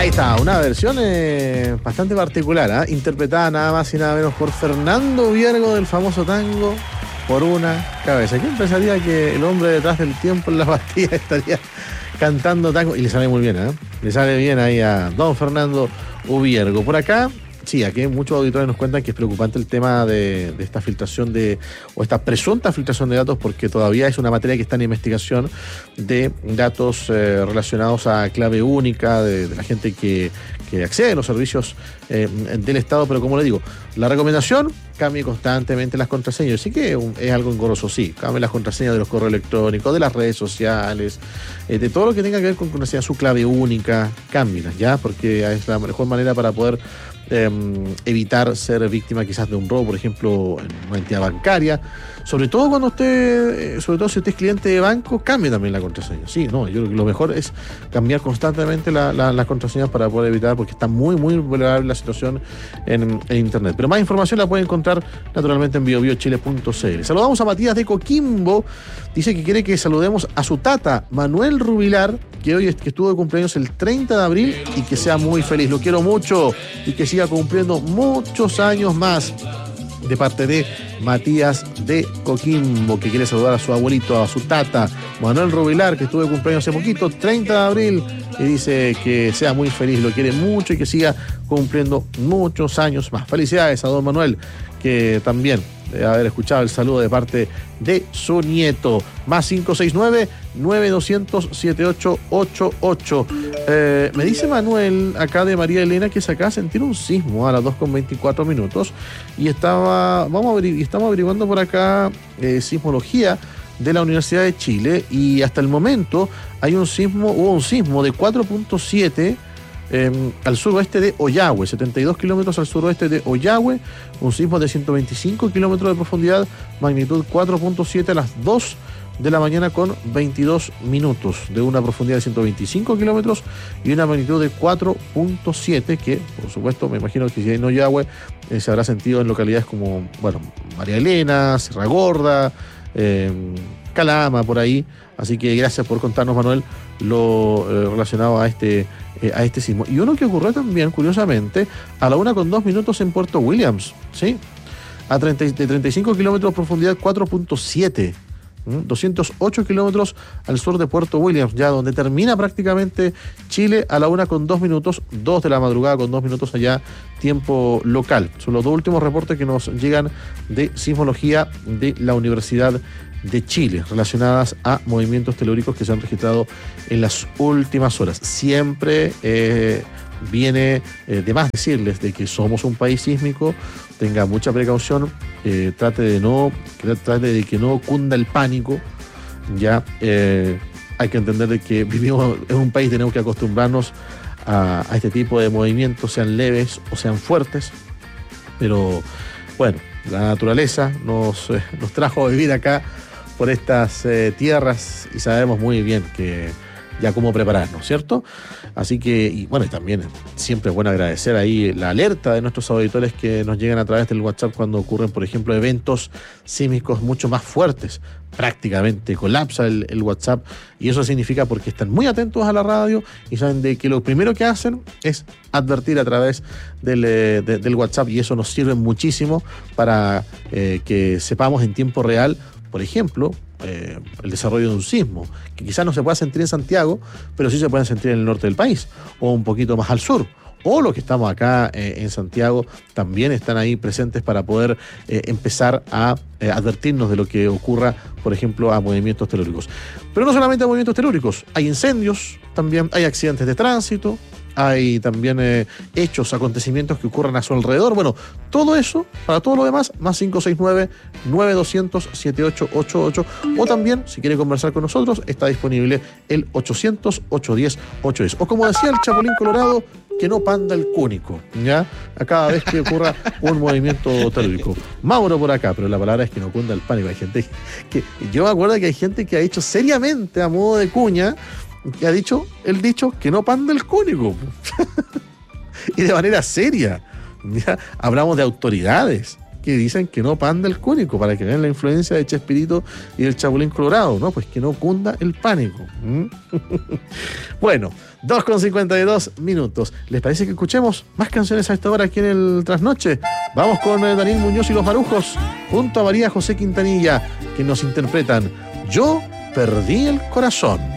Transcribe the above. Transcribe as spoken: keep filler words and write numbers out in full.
Ahí está, una versión eh, bastante particular, ¿eh? Interpretada nada más y nada menos por Fernando Viergo del famoso tango Por una cabeza. ¿Quién pensaría que el hombre detrás del tiempo en la Bastilla estaría cantando tango? Y le sale muy bien, ¿eh? Le sale bien ahí a don Fernando Viergo. Por acá, sí, aquí muchos auditores nos cuentan que es preocupante el tema de, de esta filtración de, o esta presunta filtración de datos, porque todavía es una materia que está en investigación de datos eh, relacionados a clave única, de, de la gente que, que accede a los servicios eh, del Estado. Pero como le digo, la recomendación, cambie constantemente las contraseñas. Sí que es algo engorroso, sí, cambie las contraseñas de los correos electrónicos, de las redes sociales, eh, de todo lo que tenga que ver con contraseña, su clave única, cámbielas, ¿ya? Porque es la mejor manera para poder Eh, evitar ser víctima quizás de un robo, por ejemplo, en una entidad bancaria. Sobre todo cuando usted, eh, sobre todo si usted es cliente de banco, cambie también la contraseña. Sí, no, yo creo que lo mejor es cambiar constantemente la, la, las contraseñas para poder evitar, porque está muy, muy vulnerable la situación en, en Internet. Pero más información la puede encontrar naturalmente en bio bio chile punto c l. Saludamos a Matías de Coquimbo. Dice que quiere que saludemos a su tata, Manuel Rubilar, que hoy que estuvo de cumpleaños el treinta de abril, y que sea muy feliz. Lo quiero mucho y que siga cumpliendo muchos años más. De parte de Matías de Coquimbo, que quiere saludar a su abuelito, a su tata, Manuel Rubilar, que estuvo de cumpleaños hace poquito, treinta de abril, y dice que sea muy feliz, lo quiere mucho y que siga cumpliendo muchos años más. Felicidades a don Manuel, que también de haber escuchado el saludo de parte de su nieto. Más cinco seis nueve, nueve dos cero cero, siete ocho ocho ocho. Eh, me dice Manuel, acá de María Elena, que se acaba de sentir un sismo a las dos con veinticuatro minutos. Y estaba, vamos a averiguar, estamos averiguando por acá eh, sismología de la Universidad de Chile. Y hasta el momento hay un sismo, hubo un sismo de cuatro punto siete Eh, al suroeste de Ollagüe, setenta y dos kilómetros al suroeste de Ollagüe, un sismo de ciento veinticinco kilómetros de profundidad, magnitud cuatro punto siete a las dos de la mañana con veintidós minutos, de una profundidad de ciento veinticinco kilómetros y una magnitud de cuatro punto siete, que por supuesto me imagino que si en Ollagüe eh, se habrá sentido en localidades como, bueno, María Elena, Sierra Gorda, eh, Calama, por ahí. Así que gracias por contarnos, Manuel, lo eh, relacionado a este eh, a este sismo. Y uno que ocurrió también, curiosamente, a la una con dos minutos en Puerto Williams, ¿sí? A treinta, de treinta y cinco kilómetros de profundidad, cuatro punto siete. ¿Mm? doscientos ocho kilómetros al sur de Puerto Williams, ya donde termina prácticamente Chile, a la una con dos minutos, dos de la madrugada con dos minutos allá, tiempo local. Son los dos últimos reportes que nos llegan de sismología de la Universidad de Chile, relacionadas a movimientos telúricos que se han registrado en las últimas horas. Siempre eh, viene eh, de más decirles de que somos un país sísmico, tenga mucha precaución, eh, trate de no, trate de que no cunda el pánico. Ya eh, hay que entender de que vivimos en un país, tenemos que acostumbrarnos a, a este tipo de movimientos, sean leves o sean fuertes, pero bueno, la naturaleza nos, eh, nos trajo a vivir acá por estas eh, tierras y sabemos muy bien que ya cómo prepararnos, ¿cierto? Así que, y bueno, y también siempre es bueno agradecer ahí la alerta de nuestros auditores que nos llegan a través del WhatsApp cuando ocurren, por ejemplo, eventos sísmicos mucho más fuertes. Prácticamente colapsa el, el WhatsApp, y eso significa porque están muy atentos a la radio y saben de que lo primero que hacen es advertir a través del, de, del WhatsApp, y eso nos sirve muchísimo para eh, que sepamos en tiempo real, por ejemplo, eh, el desarrollo de un sismo, que quizás no se pueda sentir en Santiago, pero sí se puede sentir en el norte del país, o un poquito más al sur. O los que estamos acá eh, en Santiago también están ahí presentes para poder eh, empezar a eh, advertirnos de lo que ocurra, por ejemplo, a movimientos telúricos. Pero no solamente a movimientos telúricos, hay incendios, también hay accidentes de tránsito, hay también eh, hechos, acontecimientos que ocurran a su alrededor. Bueno, todo eso, para todo lo demás, más cinco seis nueve, nueve dos cero cero, siete ocho ocho ocho. O también, si quiere conversar con nosotros, está disponible el ochocientos, ochocientos diez, ocho diez. O como decía el Chapulín Colorado, que no panda el cúnico, ¿ya? A cada vez que ocurra un movimiento telúrico. Mauro por acá, pero la palabra es que no cunda el pánico. Hay gente que, yo me acuerdo que hay gente que ha hecho seriamente, a modo de cuña, que ha dicho el dicho que no panda el cúnico. Y de manera seria. ¿Ya? Hablamos de autoridades, que dicen que no panda el cúnico, para que vean la influencia de Chespirito y del Chapulín Colorado, ¿no? Pues que no cunda el pánico. ¿Mm? Bueno, dos con cincuenta y dos minutos. ¿Les parece que escuchemos más canciones a esta hora aquí en el Trasnoche? Vamos con eh, Daniel Muñoz y los Marujos, junto a María José Quintanilla, que nos interpretan Yo perdí el corazón.